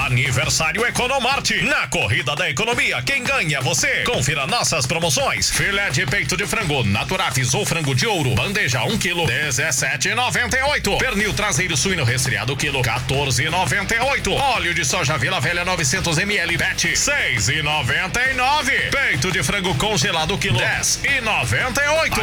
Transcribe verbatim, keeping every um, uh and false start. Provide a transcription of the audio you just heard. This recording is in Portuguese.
Aniversário Economarte. Na corrida da economia, quem ganha é você. Confira nossas promoções. Filé de peito de frango Naturafis ou frango de ouro. Bandeja um quilo, dezessete e noventa e oito. Pernil traseiro suíno resfriado quilo, quatorze e noventa e oito. Óleo de soja Vila Velha novecentos mililitros, pet, seis e noventa e nove. Peito de frango congelado quilo, dez e noventa e oito.